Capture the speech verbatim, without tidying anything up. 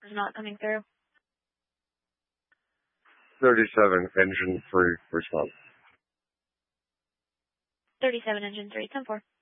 is not coming through. thirty-seven, engine three, response. thirty-seven, engine three, ten four.